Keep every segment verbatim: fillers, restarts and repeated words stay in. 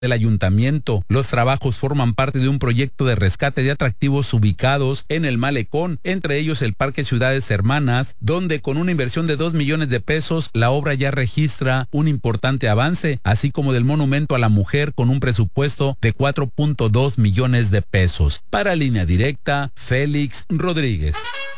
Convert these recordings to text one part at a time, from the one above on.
del ayuntamiento. Los trabajos forman parte de un proyecto de rescate de atractivos ubicados en el malecón, entre ellos el Parque Ciudades Hermanas, donde con una inversión de dos millones de pesos la obra ya registra un importante avance, así como del monumento a la mujer con un presupuesto de cuatro punto dos millones de pesos. Para Línea Directa, Félix Rodríguez.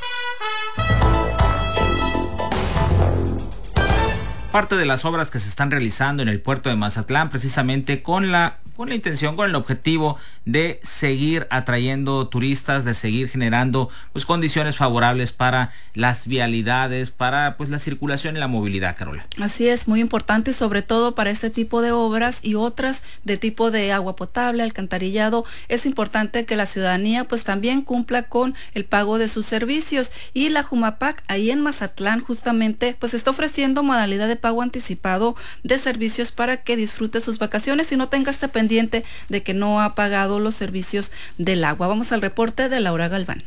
Parte de las obras que se están realizando en el puerto de Mazatlán, precisamente con la con la intención, con el objetivo de seguir atrayendo turistas, de seguir generando pues condiciones favorables para las vialidades, para pues la circulación y la movilidad, Carola. Así es, muy importante, sobre todo para este tipo de obras y otras de tipo de agua potable, alcantarillado. Es importante que la ciudadanía pues también cumpla con el pago de sus servicios, y la Jumapac ahí en Mazatlán justamente pues está ofreciendo modalidad de pago anticipado de servicios para que disfrute sus vacaciones y no tenga este pendiente de que no ha pagado los servicios del agua. Vamos al reporte de Laura Galván.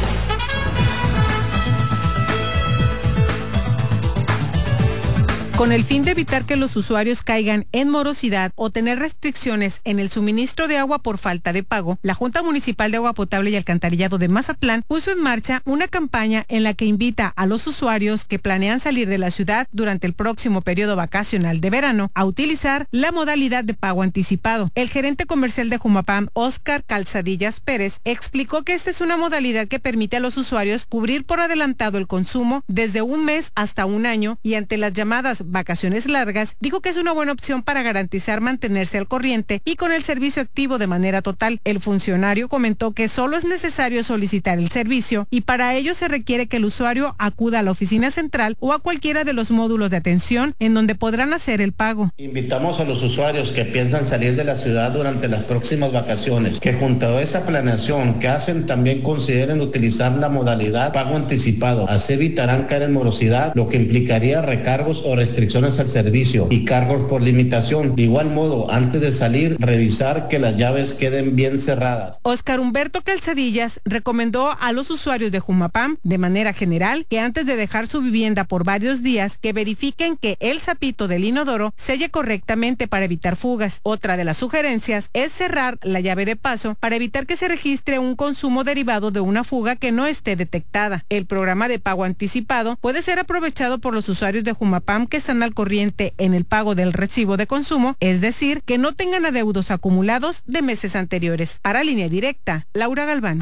Con el fin de evitar que los usuarios caigan en morosidad o tener restricciones en el suministro de agua por falta de pago, la Junta Municipal de Agua Potable y Alcantarillado de Mazatlán puso en marcha una campaña en la que invita a los usuarios que planean salir de la ciudad durante el próximo periodo vacacional de verano a utilizar la modalidad de pago anticipado. El gerente comercial de Jumapam, Óscar Calzadillas Pérez, explicó que esta es una modalidad que permite a los usuarios cubrir por adelantado el consumo desde un mes hasta un año, y ante las llamadas vacaciones largas, dijo que es una buena opción para garantizar mantenerse al corriente y con el servicio activo de manera total. El funcionario comentó que solo es necesario solicitar el servicio y para ello se requiere que el usuario acuda a la oficina central o a cualquiera de los módulos de atención en donde podrán hacer el pago. Invitamos a los usuarios que piensan salir de la ciudad durante las próximas vacaciones, que junto a esa planeación que hacen también consideren utilizar la modalidad pago anticipado. Así evitarán caer en morosidad, lo que implicaría recargos o restricciones restricciones al servicio y cargos por limitación. De igual modo, antes de salir, revisar que las llaves queden bien cerradas. Óscar Humberto Calzadillas recomendó a los usuarios de Jumapam, de manera general, que antes de dejar su vivienda por varios días, que verifiquen que el zapito del inodoro selle correctamente para evitar fugas. Otra de las sugerencias es cerrar la llave de paso para evitar que se registre un consumo derivado de una fuga que no esté detectada. El programa de pago anticipado puede ser aprovechado por los usuarios de Jumapam que están al corriente en el pago del recibo de consumo, es decir, que no tengan adeudos acumulados de meses anteriores. Para Línea Directa, Laura Galván.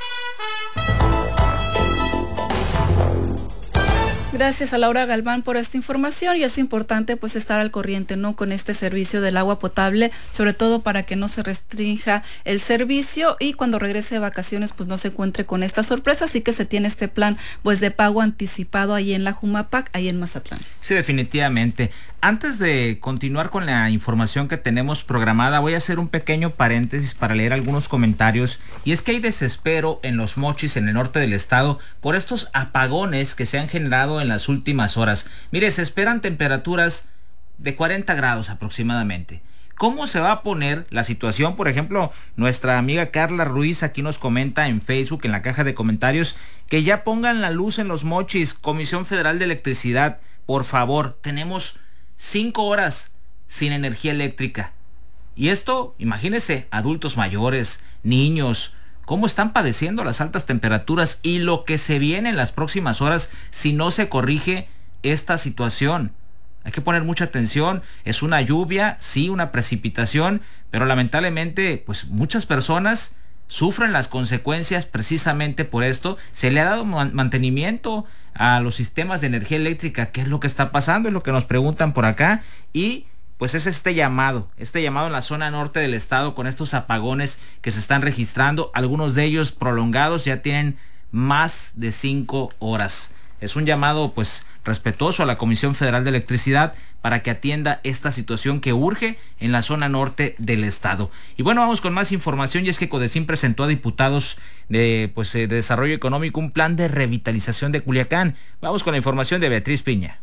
Gracias a Laura Galván por esta información, y es importante pues estar al corriente, ¿no?, con este servicio del agua potable, sobre todo para que no se restrinja el servicio y cuando regrese de vacaciones pues no se encuentre con esta sorpresa, así que se tiene este plan pues de pago anticipado ahí en la Jumapac, ahí en Mazatlán. Sí, definitivamente. Antes de continuar con la información que tenemos programada, voy a hacer un pequeño paréntesis para leer algunos comentarios, y es que hay desespero en Los Mochis, en el norte del estado, por estos apagones que se han generado en las últimas horas. Mire, se esperan temperaturas de cuarenta grados aproximadamente. ¿Cómo se va a poner la situación? Por ejemplo, nuestra amiga Carla Ruiz aquí nos comenta en Facebook, en la caja de comentarios, que ya pongan la luz en Los Mochis. Comisión Federal de Electricidad, por favor, tenemos cinco horas sin energía eléctrica. Y esto, imagínense, adultos mayores, niños, cómo están padeciendo las altas temperaturas y lo que se viene en las próximas horas si no se corrige esta situación. Hay que poner mucha atención. Es una lluvia, sí, una precipitación, pero lamentablemente pues muchas personas sufren las consecuencias precisamente por esto. Se le ha dado mantenimiento a los sistemas de energía eléctrica. ¿Qué es lo que está pasando? Es lo que nos preguntan por acá. Y pues es este llamado, este llamado en la zona norte del estado con estos apagones que se están registrando. Algunos de ellos prolongados, ya tienen más de cinco horas. Es un llamado pues respetuoso a la Comisión Federal de Electricidad para que atienda esta situación que urge en la zona norte del estado. Y bueno, vamos con más información, y es que Codecim presentó a diputados de, pues, de Desarrollo Económico un plan de revitalización de Culiacán. Vamos con la información de Beatriz Piña.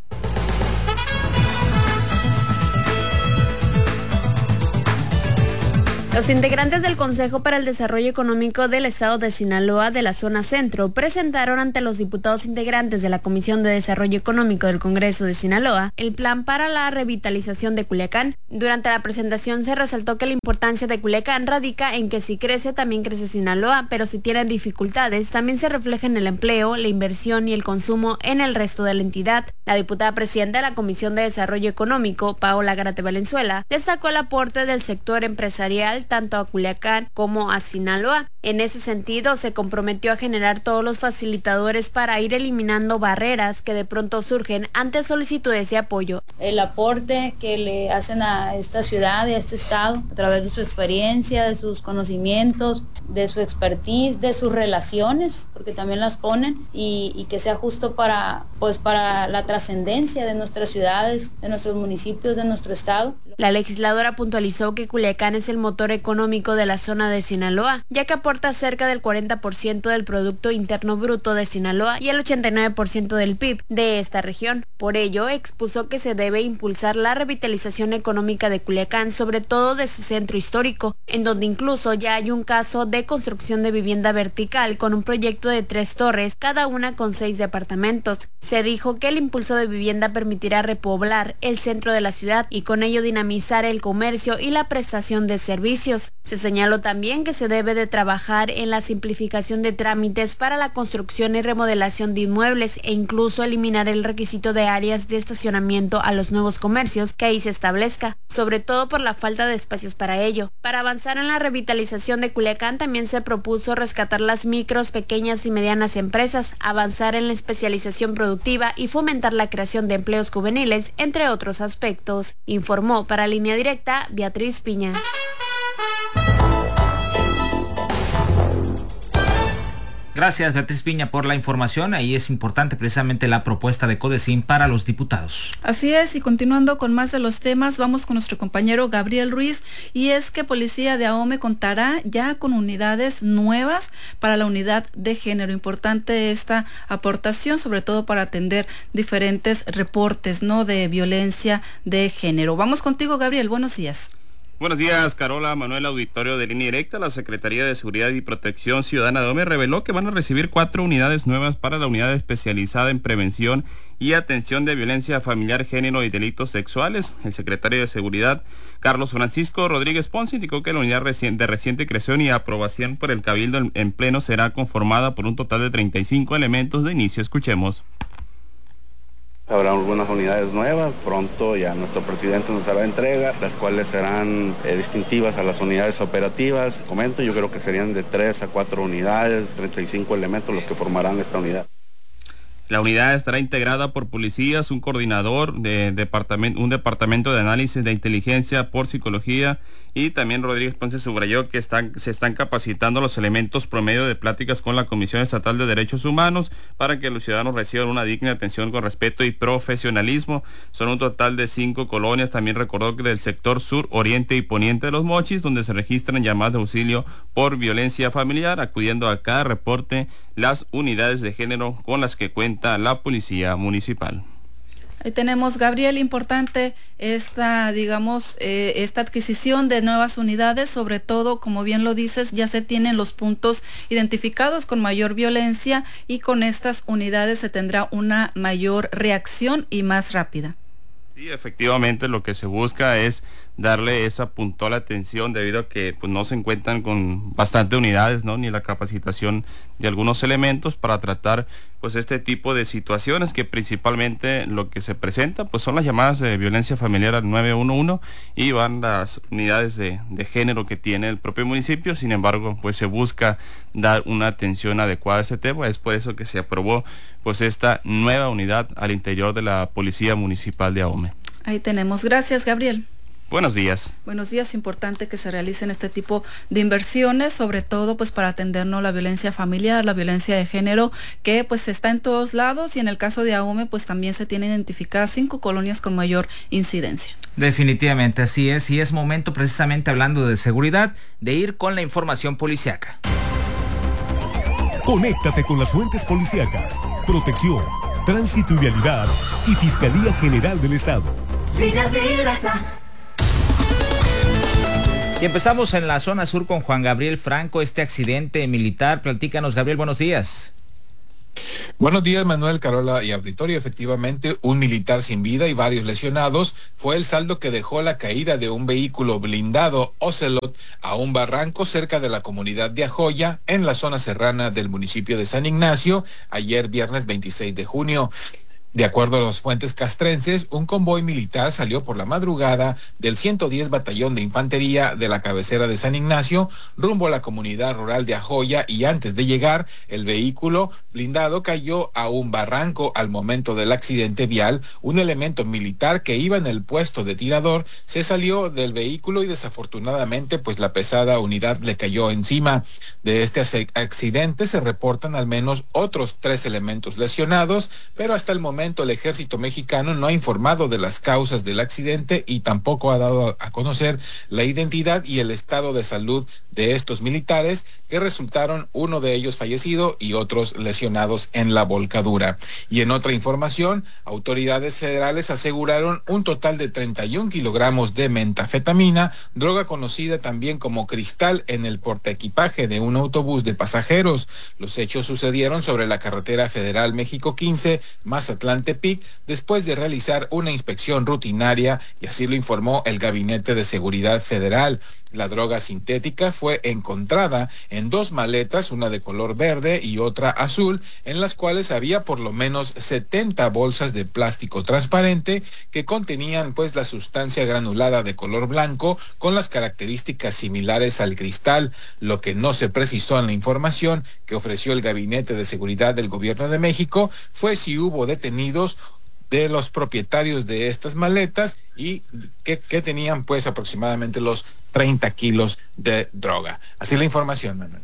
Los integrantes del Consejo para el Desarrollo Económico del Estado de Sinaloa de la Zona Centro presentaron ante los diputados integrantes de la Comisión de Desarrollo Económico del Congreso de Sinaloa el plan para la revitalización de Culiacán. Durante la presentación se resaltó que la importancia de Culiacán radica en que si crece también crece Sinaloa, pero si tiene dificultades también se refleja en el empleo, la inversión y el consumo en el resto de la entidad. La diputada presidenta de la Comisión de Desarrollo Económico, Paola Garate Valenzuela, destacó el aporte del sector empresarial tanto a Culiacán como a Sinaloa. En ese sentido, se comprometió a generar todos los facilitadores para ir eliminando barreras que de pronto surgen ante solicitudes de apoyo. El aporte que le hacen a esta ciudad y a este estado a través de su experiencia, de sus conocimientos, de su expertise, de sus relaciones, porque también las ponen, y, y que sea justo para, pues, para la trascendencia de nuestras ciudades, de nuestros municipios, de nuestro estado. La legisladora puntualizó que Culiacán es el motor económico de la zona de Sinaloa, ya que aporta cerca del cuarenta por ciento del Producto Interno Bruto de Sinaloa y el ochenta y nueve por ciento del P I B de esta región. Por ello, expuso que se debe impulsar la revitalización económica de Culiacán, sobre todo de su centro histórico, en donde incluso ya hay un caso de construcción de vivienda vertical con un proyecto de tres torres, cada una con seis departamentos. Se dijo que el impulso de vivienda permitirá repoblar el centro de la ciudad y con ello dinamizar el comercio y la prestación de servicios. Se señaló también que se debe de trabajar en la simplificación de trámites para la construcción y remodelación de inmuebles e incluso eliminar el requisito de áreas de estacionamiento a los nuevos comercios que ahí se establezca, sobre todo por la falta de espacios para ello. Para avanzar en la revitalización de Culiacán también se propuso rescatar las micros, pequeñas y medianas empresas, avanzar en la especialización productiva y fomentar la creación de empleos juveniles, entre otros aspectos. Informó para Línea Directa Beatriz Piña. Gracias, Beatriz Piña, por la información. Ahí es importante precisamente la propuesta de CODECIN para los diputados. Así es, y continuando con más de los temas, vamos con nuestro compañero Gabriel Ruiz, y es que Policía de Ahome contará ya con unidades nuevas para la unidad de género. Importante esta aportación, sobre todo para atender diferentes reportes, ¿no?, de violencia de género. Vamos contigo, Gabriel, buenos días. Buenos días, Carola. Manuel, auditorio de Línea Directa. La Secretaría de Seguridad y Protección Ciudadana de Ahome reveló que van a recibir cuatro unidades nuevas para la unidad especializada en prevención y atención de violencia familiar, género y delitos sexuales. El secretario de Seguridad, Carlos Francisco Rodríguez Ponce, indicó que la unidad de reciente creación y aprobación por el Cabildo en pleno será conformada por un total de treinta y cinco elementos de inicio. Escuchemos. Habrá algunas unidades nuevas, pronto ya nuestro presidente nos hará entrega, las cuales serán eh, distintivas a las unidades operativas. Comento, yo creo que serían de tres a cuatro unidades, treinta y cinco elementos los que formarán esta unidad. La unidad estará integrada por policías, un coordinador de departamento, un departamento de análisis de inteligencia por psicología, y también Rodríguez Ponce subrayó que están, se están capacitando los elementos promedio de pláticas con la Comisión Estatal de Derechos Humanos para que los ciudadanos reciban una digna atención con respeto y profesionalismo. Son un total de cinco colonias. También recordó que del sector sur, oriente y poniente de Los Mochis, donde se registran llamadas de auxilio por violencia familiar, acudiendo a cada reporte las unidades de género con las que cuenta la Policía Municipal. Ahí tenemos, Gabriel, importante esta, digamos, eh, esta adquisición de nuevas unidades, sobre todo, como bien lo dices, ya se tienen los puntos identificados con mayor violencia y con estas unidades se tendrá una mayor reacción y más rápida. Sí, efectivamente lo que se busca es darle esa puntual atención debido a que pues, no se encuentran con bastantes unidades, ¿no?, ni la capacitación de algunos elementos para tratar pues este tipo de situaciones, que principalmente lo que se presenta pues son las llamadas de violencia familiar al nueve uno uno y van las unidades de, de género que tiene el propio municipio. Sin embargo, pues se busca dar una atención adecuada a este tema. Es por eso que se aprobó pues esta nueva unidad al interior de la Policía Municipal de Ahome. Ahí tenemos. Gracias, Gabriel. Buenos días. Buenos días. Importante que se realicen este tipo de inversiones, sobre todo pues para atendernos la violencia familiar, la violencia de género, que pues está en todos lados, y en el caso de Ahome pues también se tienen identificadas cinco colonias con mayor incidencia. Definitivamente así es, y es momento, precisamente hablando de seguridad, de ir con la información policíaca. Conéctate con las fuentes policíacas, protección, tránsito y vialidad y Fiscalía General del Estado. Línea Directa. Y empezamos en la zona sur con Juan Gabriel Franco, este accidente militar. Platícanos, Gabriel, buenos días. Buenos días, Manuel, Carola y auditorio. Efectivamente, un militar sin vida y varios lesionados fue el saldo que dejó la caída de un vehículo blindado Ocelot a un barranco cerca de la comunidad de Ajoya, en la zona serrana del municipio de San Ignacio, ayer viernes veintiséis de junio. De acuerdo a las fuentes castrenses, un convoy militar salió por la madrugada del ciento diez Batallón de Infantería de la cabecera de San Ignacio rumbo a la comunidad rural de Ajoya, y antes de llegar, el vehículo blindado cayó a un barranco. Al momento del accidente vial, un elemento militar que iba en el puesto de tirador se salió del vehículo y desafortunadamente pues la pesada unidad le cayó encima. De este accidente se reportan al menos otros tres elementos lesionados, pero hasta el momento el ejército mexicano no ha informado de las causas del accidente y tampoco ha dado a conocer la identidad y el estado de salud de estos militares, que resultaron uno de ellos fallecido y otros lesionados en la volcadura. Y en otra información, autoridades federales aseguraron un total de treinta y un kilogramos de metanfetamina, droga conocida también como cristal, en el portaequipaje de un autobús de pasajeros. Los hechos sucedieron sobre la carretera federal México quince, Mazatlán Tepic, después de realizar una inspección rutinaria, y así lo informó el Gabinete de Seguridad Federal. La droga sintética fue encontrada en dos maletas, una de color verde y otra azul, en las cuales había por lo menos setenta bolsas de plástico transparente que contenían pues la sustancia granulada de color blanco con las características similares al cristal. Lo que no se precisó en la información que ofreció el Gabinete de Seguridad del Gobierno de México fue si hubo detenidos de los propietarios de estas maletas y que, que tenían pues aproximadamente los treinta kilos de droga. Así la información, Manuel.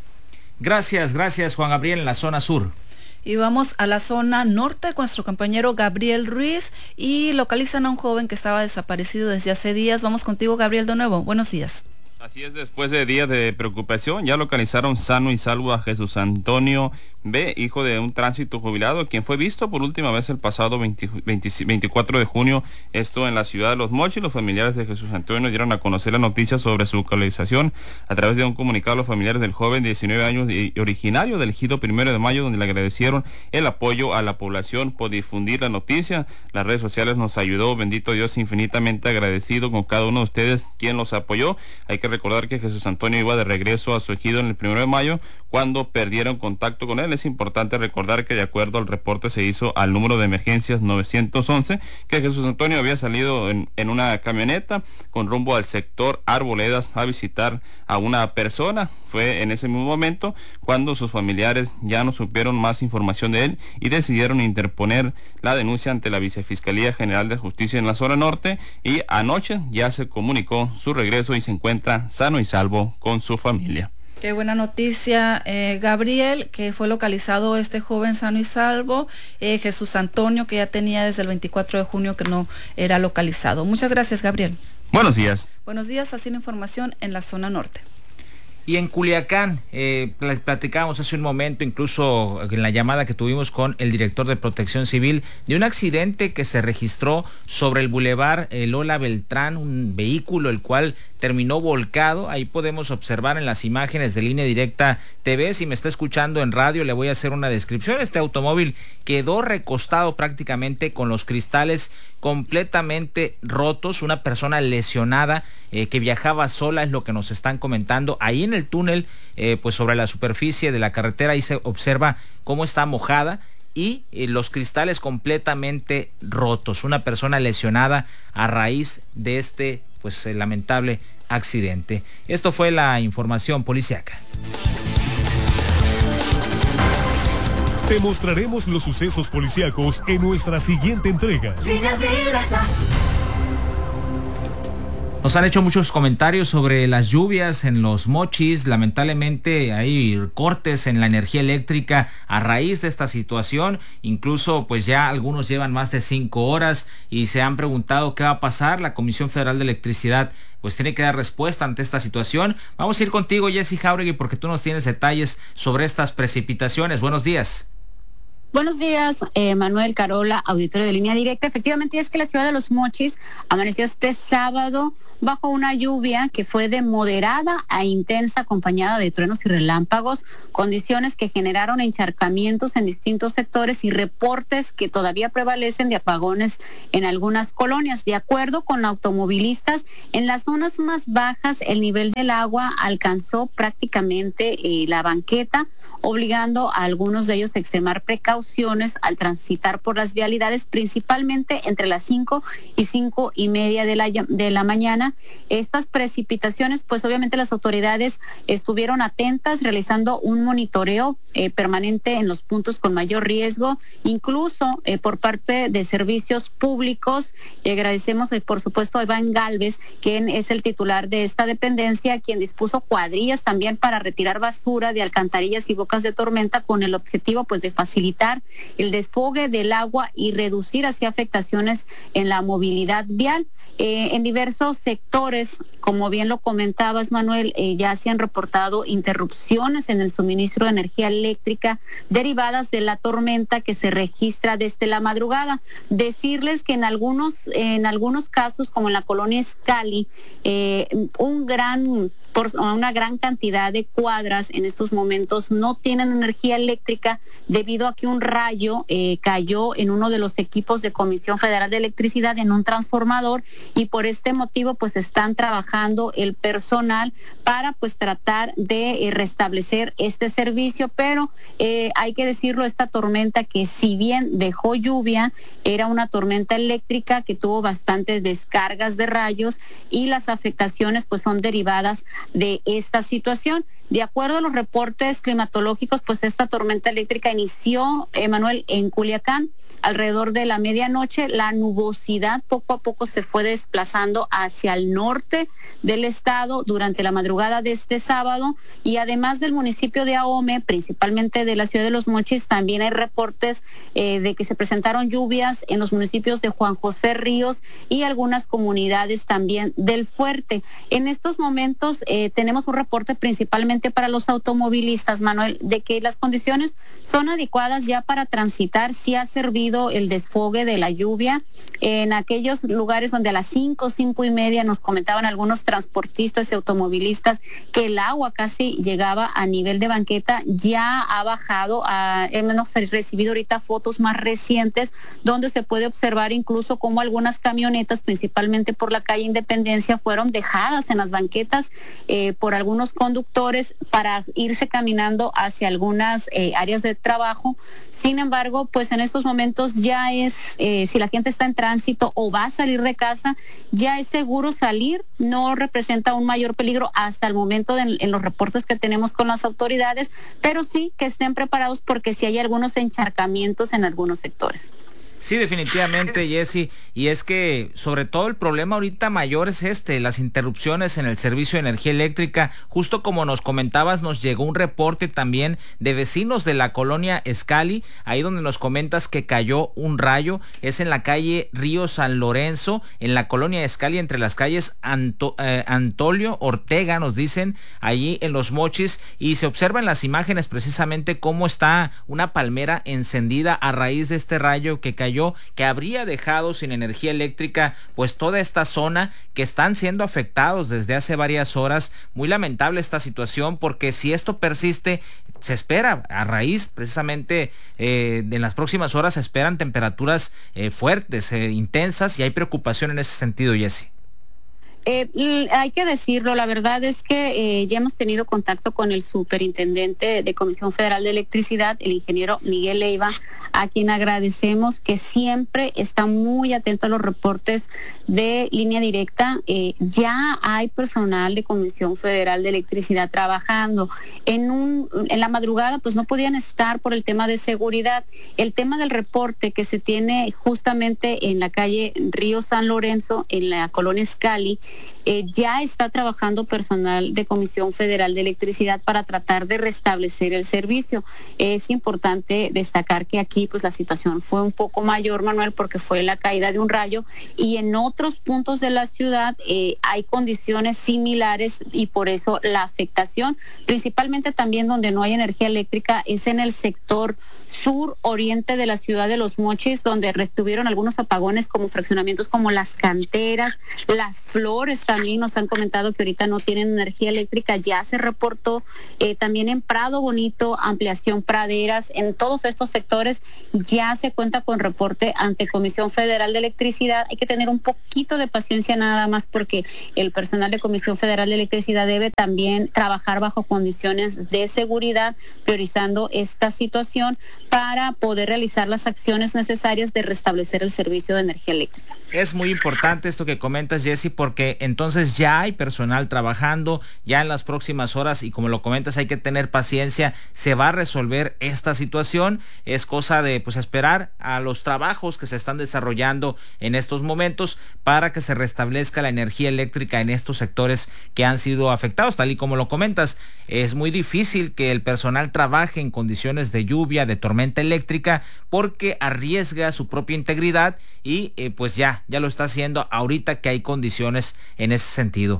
Gracias, gracias Juan Gabriel, en la zona sur. Y vamos a la zona norte con nuestro compañero Gabriel Ruiz, y localizan a un joven que estaba desaparecido desde hace días. Vamos contigo, Gabriel, de nuevo. Buenos días. Así es, después de días de preocupación, ya localizaron sano y salvo a Jesús Antonio B., hijo de un tránsito jubilado, quien fue visto por última vez el pasado veinte, veinte, veinticuatro de junio, esto en la ciudad de Los Mochis. Los familiares de Jesús Antonio dieron a conocer la noticia sobre su localización a través de un comunicado a los familiares del joven de diecinueve años y originario del ejido Primero de Mayo, donde le agradecieron el apoyo a la población por difundir la noticia. Las redes sociales nos ayudó, bendito Dios, infinitamente agradecido con cada uno de ustedes quien los apoyó. Hay que recordar que Jesús Antonio iba de regreso a su ejido en el Primero de Mayo cuando perdieron contacto con él. Es importante recordar que de acuerdo al reporte se hizo al número de emergencias novecientos once, que Jesús Antonio había salido en, en una camioneta con rumbo al sector Arboledas a visitar a una persona. Fue en ese mismo momento cuando sus familiares ya no supieron más información de él y decidieron interponer la denuncia ante la Vicefiscalía General de Justicia en la zona norte, y anoche ya se comunicó su regreso y se encuentra sano y salvo con su familia. Qué buena noticia, eh, Gabriel, que fue localizado este joven sano y salvo, eh, Jesús Antonio, que ya tenía desde el veinticuatro de junio que no era localizado. Muchas gracias, Gabriel. Buenos días. Buenos días, así la información en la zona norte. Y en Culiacán, eh, platicábamos hace un momento, incluso en la llamada que tuvimos con el director de Protección Civil, de un accidente que se registró sobre el bulevar eh, Lola Beltrán, un vehículo el cual terminó volcado. Ahí podemos observar en las imágenes de Línea Directa T V. Si me está escuchando en radio, le voy a hacer una descripción. Este automóvil quedó recostado prácticamente con los cristales completamente rotos, una persona lesionada eh, que viajaba sola, es lo que nos están comentando. Ahí en el túnel, eh, pues sobre la superficie de la carretera, ahí se observa cómo está mojada y eh, los cristales completamente rotos, una persona lesionada a raíz de este pues eh, lamentable accidente. Esto fue la información policíaca. Te mostraremos los sucesos policíacos en nuestra siguiente entrega. Nos han hecho muchos comentarios sobre las lluvias en Los Mochis. Lamentablemente hay cortes en la energía eléctrica a raíz de esta situación. Incluso pues ya algunos llevan más de cinco horas y se han preguntado qué va a pasar. La Comisión Federal de Electricidad pues tiene que dar respuesta ante esta situación. Vamos a ir contigo, Jessy Jauregui, porque tú nos tienes detalles sobre estas precipitaciones. Buenos días. Buenos días, eh, Manuel, Carola, auditorio de Línea Directa. Efectivamente, es que la ciudad de Los Mochis amaneció este sábado bajo una lluvia que fue de moderada a intensa, acompañada de truenos y relámpagos, condiciones que generaron encharcamientos en distintos sectores y reportes que todavía prevalecen de apagones en algunas colonias. De acuerdo con automovilistas, en las zonas más bajas el nivel del agua alcanzó prácticamente eh, la banqueta, obligando a algunos de ellos a extremar precauciones al transitar por las vialidades, principalmente entre las cinco y cinco y media de la, de la mañana. Estas precipitaciones, pues obviamente las autoridades estuvieron atentas, realizando un monitoreo eh, permanente en los puntos con mayor riesgo, incluso eh, por parte de servicios públicos. Y agradecemos, eh, por supuesto, a Iván Galvez, quien es el titular de esta dependencia, quien dispuso cuadrillas también para retirar basura de alcantarillas y bocas de tormenta, con el objetivo pues de facilitar el desfogue del agua y reducir así afectaciones en la movilidad vial. Eh, en diversos sectores, como bien lo comentabas, Manuel, eh, ya se han reportado interrupciones en el suministro de energía eléctrica derivadas de la tormenta que se registra desde la madrugada. Decirles que en algunos, en algunos casos, como en la colonia Escali, eh, un gran por una gran cantidad de cuadras en estos momentos no tienen energía eléctrica debido a que un rayo eh, cayó en uno de los equipos de Comisión Federal de Electricidad, en un transformador, y por este motivo pues están trabajando el personal para pues tratar de eh, restablecer este servicio. Pero eh, hay que decirlo, esta tormenta, que si bien dejó lluvia, era una tormenta eléctrica que tuvo bastantes descargas de rayos, y las afectaciones pues son derivadas de esta situación. De acuerdo a los reportes climatológicos, pues esta tormenta eléctrica inició, Emanuel, en Culiacán alrededor de la medianoche. La nubosidad poco a poco se fue desplazando hacia el norte del estado durante la madrugada de este sábado, y además del municipio de Ahome, principalmente de la ciudad de Los Mochis, también hay reportes eh, de que se presentaron lluvias en los municipios de Juan José Ríos y algunas comunidades también del Fuerte. En estos momentos eh, tenemos un reporte principalmente para los automovilistas, Manuel, de que las condiciones son adecuadas ya para transitar. Sí ha servido el desfogue de la lluvia en aquellos lugares donde a las cinco, cinco y media nos comentaban algunos transportistas y automovilistas que el agua casi llegaba a nivel de banqueta. Ya ha bajado, a, hemos recibido ahorita fotos más recientes donde se puede observar incluso cómo algunas camionetas, principalmente por la calle Independencia, fueron dejadas en las banquetas eh, por algunos conductores para irse caminando hacia algunas eh, áreas de trabajo. Sin embargo, pues en estos momentos ya es, eh, si la gente está en tránsito o va a salir de casa, ya es seguro salir, no representa un mayor peligro hasta el momento de, en los reportes que tenemos con las autoridades, pero sí que estén preparados porque sí hay algunos encharcamientos en algunos sectores. Sí, definitivamente, Jessy, y es que sobre todo el problema ahorita mayor es este, las interrupciones en el servicio de energía eléctrica. Justo como nos comentabas, nos llegó un reporte también de vecinos de la colonia Escali, ahí donde nos comentas que cayó un rayo. Es en la calle Río San Lorenzo, en la colonia Escali, entre las calles Anto, eh, Antolio Ortega, nos dicen, allí en Los Mochis, y se observa en las imágenes precisamente cómo está una palmera encendida a raíz de este rayo que cayó, que habría dejado sin energía eléctrica pues toda esta zona, que están siendo afectados desde hace varias horas. Muy lamentable esta situación, porque si esto persiste, se espera a raíz precisamente eh, en las próximas horas se esperan temperaturas eh, fuertes, eh, intensas, y hay preocupación en ese sentido, Jessy. Eh, hay que decirlo, la verdad es que eh, ya hemos tenido contacto con el superintendente de Comisión Federal de Electricidad, el ingeniero Miguel Leiva, a quien agradecemos que siempre está muy atento a los reportes de Línea Directa. Eh, ya hay personal de Comisión Federal de Electricidad trabajando. En, un, en la madrugada pues no podían estar por el tema de seguridad. El tema del reporte que se tiene justamente en la calle Río San Lorenzo, en la colonia Escali, eh, ya está trabajando personal de Comisión Federal de Electricidad para tratar de restablecer el servicio. Es importante destacar que aquí pues la situación fue un poco mayor, Manuel, porque fue la caída de un rayo, y en otros puntos de la ciudad eh, hay condiciones similares y por eso la afectación, principalmente también donde no hay energía eléctrica, es en el sector sur oriente de la ciudad de Los Mochis, donde retuvieron algunos apagones como fraccionamientos como Las Canteras, Las Flores. También nos han comentado que ahorita no tienen energía eléctrica, ya se reportó eh, también en Prado Bonito, Ampliación Praderas, en todos estos sectores ya se cuenta con reporte ante Comisión Federal de Electricidad. Hay que tener un poquito de paciencia nada más, porque el personal de Comisión Federal de Electricidad debe también trabajar bajo condiciones de seguridad, priorizando esta situación para poder realizar las acciones necesarias de restablecer el servicio de energía eléctrica. Es muy importante esto que comentas, Jessy, porque entonces ya hay personal trabajando, ya en las próximas horas, y como lo comentas, hay que tener paciencia, se va a resolver esta situación. Es cosa de pues esperar a los trabajos que se están desarrollando en estos momentos para que se restablezca la energía eléctrica en estos sectores que han sido afectados, tal y como lo comentas. Es muy difícil que el personal trabaje en condiciones de lluvia, de tormenta eléctrica, porque arriesga su propia integridad y eh, pues ya ya lo está haciendo ahorita que hay condiciones en ese sentido.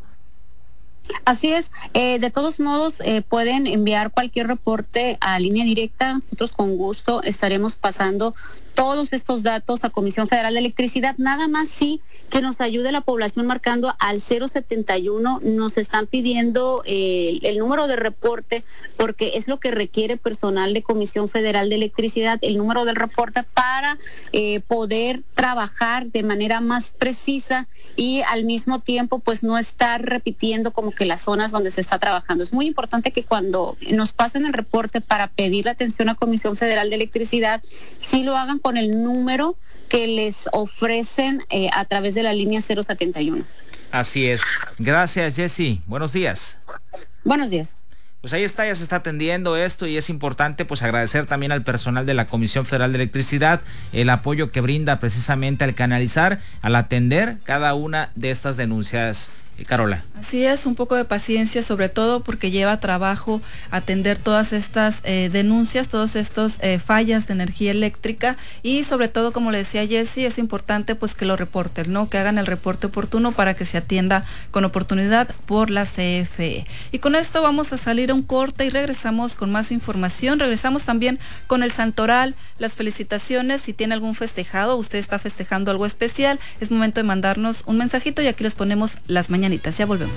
Así es, eh, de todos modos eh, pueden enviar cualquier reporte a línea directa. Nosotros con gusto estaremos pasando todos estos datos a Comisión Federal de Electricidad, nada más sí que nos ayude la población marcando al cero setenta y uno. Nos están pidiendo eh, el número de reporte, porque es lo que requiere personal de Comisión Federal de Electricidad, el número del reporte para eh, poder trabajar de manera más precisa y al mismo tiempo pues no estar repitiendo como que las zonas donde se está trabajando. Es muy importante que cuando nos pasen el reporte para pedir la atención a Comisión Federal de Electricidad, sí lo hagan con el número que les ofrecen eh, a través de la línea cero setenta y uno. Así es. Gracias, Jessy. Buenos días. Buenos días. Pues ahí está, ya se está atendiendo esto y es importante pues agradecer también al personal de la Comisión Federal de Electricidad el apoyo que brinda precisamente al canalizar, al atender cada una de estas denuncias. Carola. Así es, un poco de paciencia, sobre todo porque lleva trabajo atender todas estas eh, denuncias, todos estos eh, fallas de energía eléctrica, y sobre todo, como le decía Jessy, es importante pues que lo reporten, ¿no? Que hagan el reporte oportuno para que se atienda con oportunidad por la C F E. Y con esto vamos a salir a un corte y regresamos con más información. Regresamos también con el Santoral, las felicitaciones. Si tiene algún festejado, usted está festejando algo especial, es momento de mandarnos un mensajito y aquí les ponemos las mañanitas. Ya volvemos.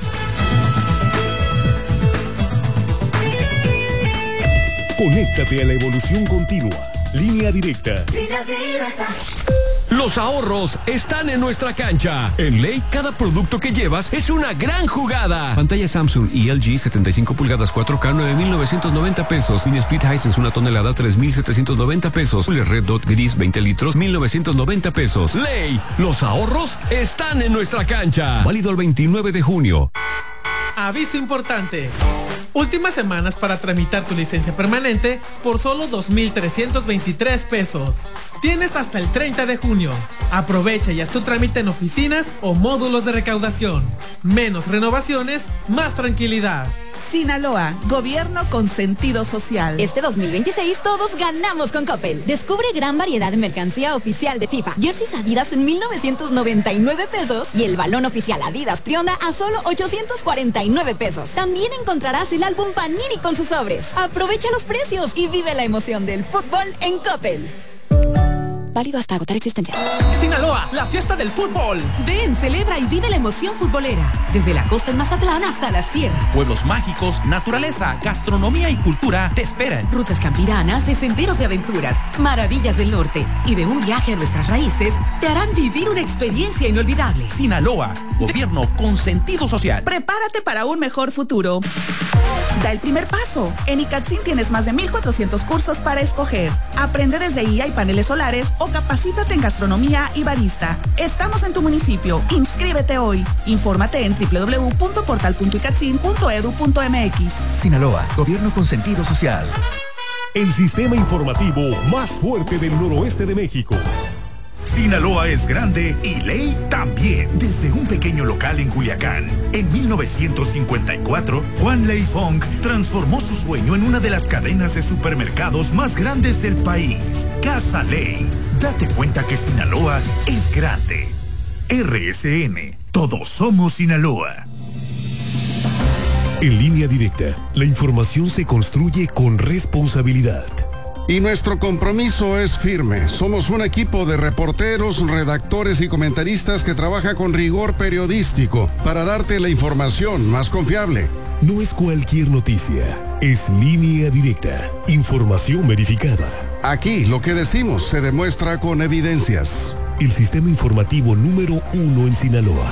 Conéctate a la evolución continua. Línea directa. Línea directa. Los ahorros están en nuestra cancha. En Ley, cada producto que llevas es una gran jugada. Pantalla Samsung y L G setenta y cinco pulgadas cuatro K nueve mil novecientos noventa pesos. Mini Split Hisense una tonelada tres mil setecientos noventa pesos. Cooler Red Dot Gris veinte litros mil novecientos noventa pesos. Ley, los ahorros están en nuestra cancha. Válido el veintinueve de junio. Aviso importante. Últimas semanas para tramitar tu licencia permanente por solo dos mil trescientos veintitrés pesos. Tienes hasta el treinta de junio. Aprovecha y haz tu trámite en oficinas o módulos de recaudación. Menos renovaciones, más tranquilidad. Sinaloa, gobierno con sentido social. Este dos mil veintiséis todos ganamos con Coppel. Descubre gran variedad de mercancía oficial de FIFA. Jerseys Adidas en mil novecientos noventa y nueve pesos y el balón oficial Adidas Trionda a solo ochocientos cuarenta y nueve pesos. También encontrarás el álbum Panini con sus sobres. Aprovecha los precios y vive la emoción del fútbol en Coppel. Válido hasta agotar existencias. Sinaloa, la fiesta del fútbol. Ven, celebra y vive la emoción futbolera. Desde la costa en Mazatlán hasta la sierra. Pueblos mágicos, naturaleza, gastronomía y cultura te esperan. Rutas campiranas de senderos de aventuras, maravillas del norte y de un viaje a nuestras raíces te harán vivir una experiencia inolvidable. Sinaloa, gobierno con sentido social. Prepárate para un mejor futuro. Da el primer paso. En ICATSIN tienes más de mil cuatrocientos cursos para escoger. Aprende desde I A y paneles solares o capacítate en gastronomía y barista. Estamos en tu municipio. Inscríbete hoy. Infórmate en doble u doble u doble u punto portal punto icatsin punto edu punto m x. Sinaloa, gobierno con sentido social. El sistema informativo más fuerte del noroeste de México. Sinaloa es grande y Ley también. Desde un pequeño local en Culiacán, en mil novecientos cincuenta y cuatro, Juan Ley Fong transformó su sueño en una de las cadenas de supermercados más grandes del país. Casa Ley. Date cuenta que Sinaloa es grande. R S N. Todos somos Sinaloa. En Línea Directa, la información se construye con responsabilidad. Y nuestro compromiso es firme. Somos un equipo de reporteros, redactores y comentaristas que trabaja con rigor periodístico para darte la información más confiable. No es cualquier noticia, es Línea Directa, información verificada. Aquí lo que decimos se demuestra con evidencias. El sistema informativo número uno en Sinaloa.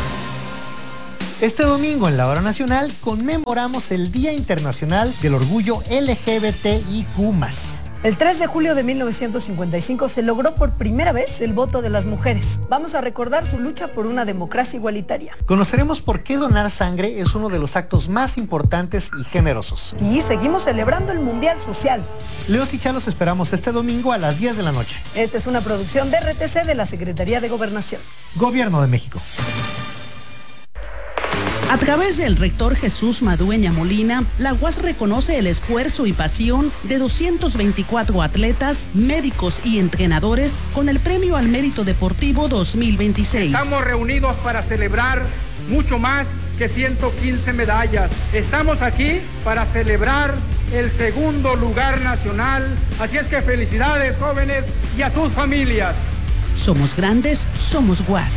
Este domingo en la Hora Nacional conmemoramos el Día Internacional del Orgullo L G B T I Q más. El tres de julio de mil novecientos cincuenta y cinco se logró por primera vez el voto de las mujeres. Vamos a recordar su lucha por una democracia igualitaria. Conoceremos por qué donar sangre es uno de los actos más importantes y generosos. Y seguimos celebrando el Mundial Social. Leos y Chalos esperamos este domingo a las diez de la noche. Esta es una producción de R T C de la Secretaría de Gobernación. Gobierno de México. A través del rector Jesús Madueña Molina, la U A S reconoce el esfuerzo y pasión de doscientos veinticuatro atletas, médicos y entrenadores con el Premio al Mérito Deportivo dos mil veintiséis. Estamos reunidos para celebrar mucho más que ciento quince medallas. Estamos aquí para celebrar el segundo lugar nacional. Así es que felicidades, jóvenes, y a sus familias. Somos grandes, somos U A S.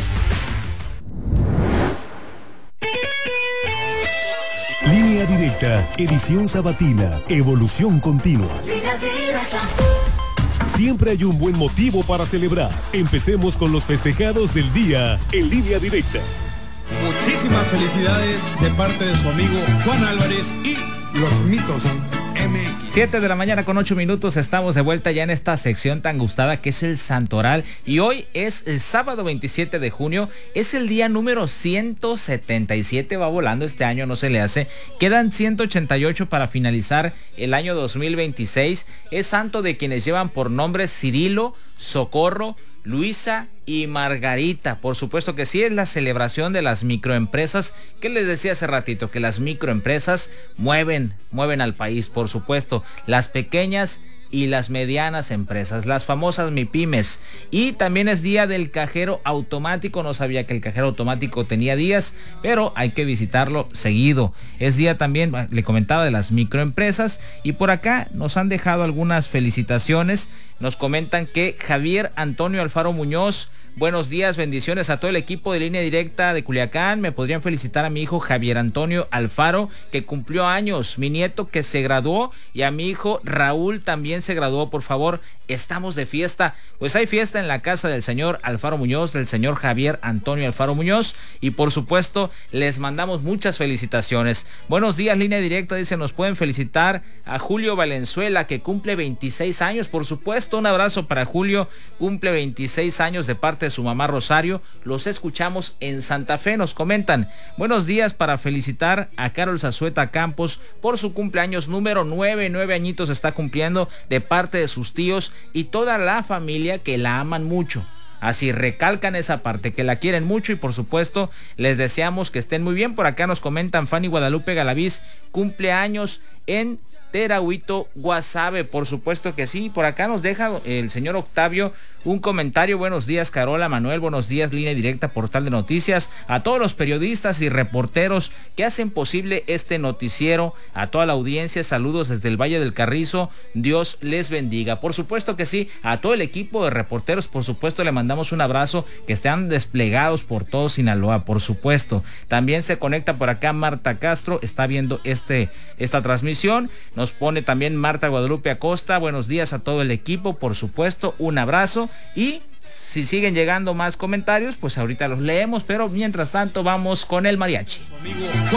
Línea Directa, edición sabatina, evolución continua. Siempre hay un buen motivo para celebrar. Empecemos con los festejados del día en Línea Directa. Muchísimas felicidades de parte de su amigo Juan Álvarez y los mitos M X. siete de la mañana con ocho minutos, estamos de vuelta ya en esta sección tan gustada que es el Santoral, y hoy es el sábado veintisiete de junio, es el día número ciento setenta y siete, va volando este año, no se le hace, quedan ciento ochenta y ocho para finalizar el año dos mil veintiséis, es santo de quienes llevan por nombres Cirilo, Socorro, Luisa y Margarita. Por supuesto que sí, es la celebración de las microempresas, que les decía hace ratito, que las microempresas mueven, mueven al país, por supuesto, las pequeñas y las medianas empresas, las famosas MIPYMES. Y también es día del cajero automático, no sabía que el cajero automático tenía días, pero hay que visitarlo seguido. Es día también, le comentaba, de las microempresas, y por acá nos han dejado algunas felicitaciones. Nos comentan que Javier Antonio Alfaro Muñoz, buenos días, bendiciones a todo el equipo de Línea Directa de Culiacán. Me podrían felicitar a mi hijo Javier Antonio Alfaro, que cumplió años, mi nieto que se graduó, y a mi hijo Raúl también se graduó. Por favor, estamos de fiesta. Pues hay fiesta en la casa del señor Alfaro Muñoz, del señor Javier Antonio Alfaro Muñoz, y por supuesto les mandamos muchas felicitaciones. Buenos días, Línea Directa, dice, nos pueden felicitar a Julio Valenzuela, que cumple veintiséis años, por supuesto, un abrazo para Julio, cumple veintiséis años de parte de su mamá Rosario. Los escuchamos en Santa Fe. Nos comentan, buenos días, para felicitar a Carol Zazueta Campos por su cumpleaños número nueve, nueve añitos está cumpliendo, de parte de sus tíos y toda la familia que la aman mucho. Así recalcan esa parte, que la quieren mucho, y por supuesto les deseamos que estén muy bien. Por acá nos comentan, Fanny Guadalupe Galaviz cumpleaños en Terahuito, Guasave, por supuesto que sí. Por acá nos deja el señor Octavio un comentario. Buenos días, Carola, Manuel, buenos días, Línea Directa, Portal de Noticias, a todos los periodistas y reporteros que hacen posible este noticiero, a toda la audiencia, saludos desde el Valle del Carrizo, Dios les bendiga. Por supuesto que sí, a todo el equipo de reporteros, por supuesto le mandamos un abrazo, que están desplegados por todo Sinaloa, por supuesto. También se conecta por acá Marta Castro, está viendo este esta transmisión. Nos pone también Marta Guadalupe Acosta, buenos días a todo el equipo, por supuesto, un abrazo. Y si siguen llegando más comentarios, pues ahorita los leemos, pero mientras tanto vamos con el mariachi. Su amigo Juan